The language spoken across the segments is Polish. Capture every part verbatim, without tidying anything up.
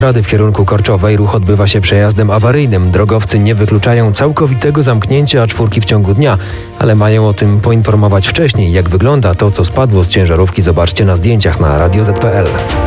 Rady w kierunku Korczowej ruch odbywa się przejazdem awaryjnym. Drogowcy nie wykluczają całkowitego zamknięcia A cztery w ciągu dnia, ale mają o tym poinformować wcześniej. Jak wygląda to, co spadło z ciężarówki, zobaczcie na zdjęciach na radio zet pe el.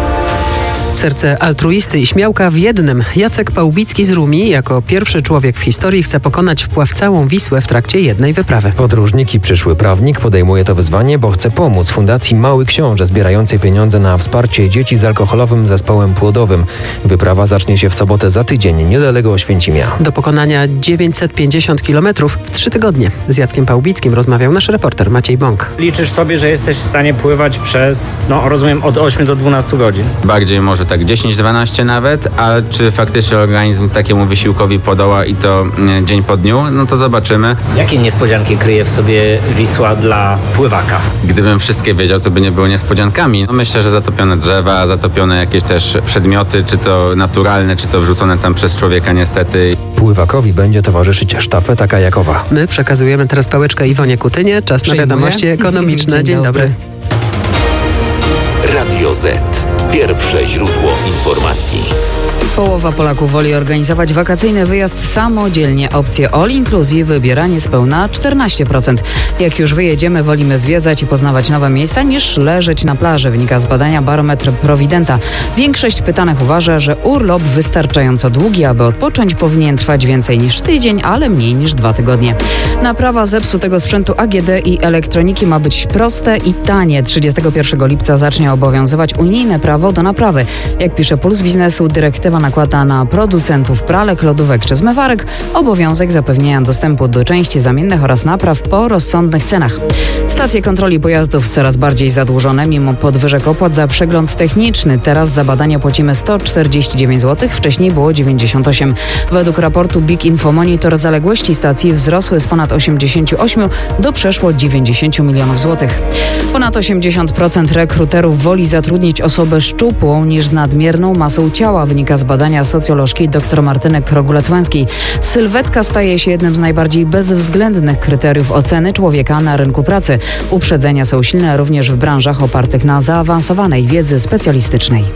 Serce altruisty i śmiałka w jednym. Jacek Pałbicki z Rumi jako pierwszy człowiek w historii chce pokonać wpław całą Wisłę w trakcie jednej wyprawy. Podróżnik i przyszły prawnik podejmuje to wyzwanie, bo chce pomóc Fundacji Mały Książę zbierającej pieniądze na wsparcie dzieci z alkoholowym zespołem płodowym. Wyprawa zacznie się w sobotę za tydzień, niedaleko Oświęcimia. Do pokonania dziewięćset pięćdziesiąt kilometrów w trzy tygodnie. Z Jackiem Pałbickim rozmawiał nasz reporter Maciej Bąk. Liczysz sobie, że jesteś w stanie pływać przez, no rozumiem, od ośmiu do dwunastu godzin? Bardziej może tak dziesięć dwanaście nawet, a czy faktycznie organizm takiemu wysiłkowi podoła i to nie, dzień po dniu, no to zobaczymy. Jakie niespodzianki kryje w sobie Wisła dla pływaka? Gdybym wszystkie wiedział, to by nie było niespodziankami. No myślę, że zatopione drzewa, zatopione jakieś też przedmioty, czy to naturalne, czy to wrzucone tam przez człowieka niestety. Pływakowi będzie towarzyszyć sztafeta kajakowa. My przekazujemy teraz pałeczkę Iwonie Kutynie. Czas Przyjmuję. na wiadomości ekonomiczne. Dzień, Dzień dobry. dobry. Radio Z. Pierwsze źródło informacji. Połowa Polaków woli organizować wakacyjny wyjazd samodzielnie. Opcję all inclusive wybiera niespełna czternaście procent. Jak już wyjedziemy, wolimy zwiedzać i poznawać nowe miejsca niż leżeć na plaży, wynika z badania Barometr Providenta. Większość pytanych uważa, że urlop wystarczająco długi, aby odpocząć, powinien trwać więcej niż tydzień, ale mniej niż dwa tygodnie. Naprawa zepsutego sprzętu A G D i elektroniki ma być proste i tanie. trzydziestego pierwszego lipca zacznie obowiązywać unijne prawo do naprawy. Jak pisze Puls Biznesu, dyrektywa nakłada na producentów pralek, lodówek czy zmywarek obowiązek zapewnienia dostępu do części zamiennych oraz napraw po rozsądnych cenach. Stacje kontroli pojazdów coraz bardziej zadłużone mimo podwyżek opłat za przegląd techniczny. Teraz za badanie płacimy sto czterdzieści dziewięć złotych, wcześniej było dziewięćdziesiąt osiem. Według raportu Big Info Monitor zaległości stacji wzrosły z ponad osiemdziesiąt osiem do przeszło dziewięćdziesiąt milionów złotych. Ponad osiemdziesiąt procent rekruterów woli zatrudnić osobę szczupłą niż z nadmierną masą ciała, wynika z badania socjolożki dr Martyny Krogulec-Łęskiej. Sylwetka staje się jednym z najbardziej bezwzględnych kryteriów oceny człowieka na rynku pracy. Uprzedzenia są silne również w branżach opartych na zaawansowanej wiedzy specjalistycznej.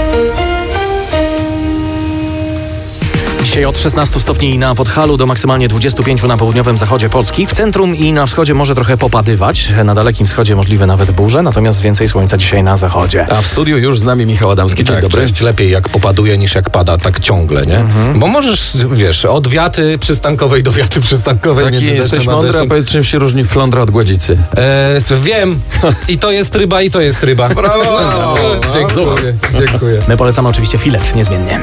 Dzisiaj od szesnastu stopni na Podhalu do maksymalnie dwudziestu pięciu na południowym zachodzie Polski. W centrum i na wschodzie może trochę popadywać. Na dalekim wschodzie możliwe nawet burze, natomiast więcej słońca dzisiaj na zachodzie. A w studiu już z nami Michał Adamski. Dzień Tak, dobry. cześć. Lepiej jak popaduje niż jak pada, tak ciągle, nie? Mhm. Bo możesz, wiesz, od wiaty przystankowej do wiaty przystankowej. Taki między jesteś deszczem a mądry, a deszczem. powiedz, czym się różni flądra od gładzicy? E, wiem. I to jest ryba, i to jest ryba. Brawo! Dziękuję. Dziękuję. My polecamy oczywiście filet, niezmiennie.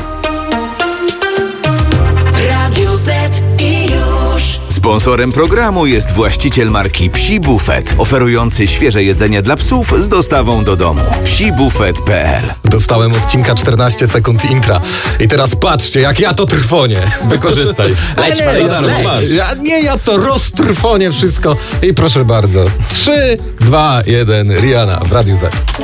Sponsorem programu jest właściciel marki Psi Buffet, oferujący świeże jedzenie dla psów z dostawą do domu. psi buffet kropka pe el. Dostałem odcinka czternaście sekund intra. I teraz patrzcie, jak ja to trwonię. Wykorzystaj. Leć, nie, ja, leć. Ja, nie, ja to roztrwonię wszystko. I proszę bardzo. Trzy, dwa, jeden. Rihanna w Radiu Z.